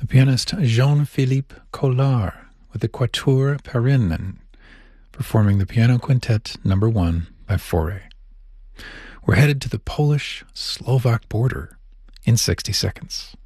The pianist Jean-Philippe Collard with the Quatuor Perinen performing the Piano Quintet No. 1 by Fauré. We're headed to the Polish-Slovak border in 60 seconds.